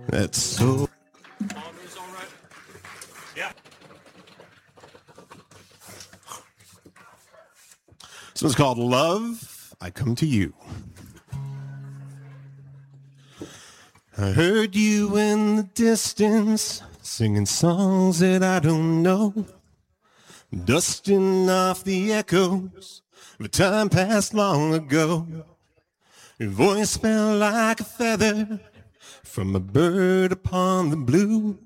That's so. Yeah. This one's called Love, I Come to You. I heard you in the distance, singing songs that I don't know, dusting off the echoes of a time past long ago. Your voice fell like a feather from a bird upon the blue.